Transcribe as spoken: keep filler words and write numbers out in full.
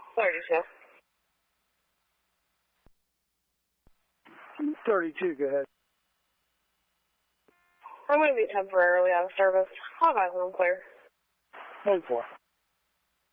thirty-two. thirty-two, go ahead. I'm going to be temporarily out of service. I'll guys when I'm clear. ten four.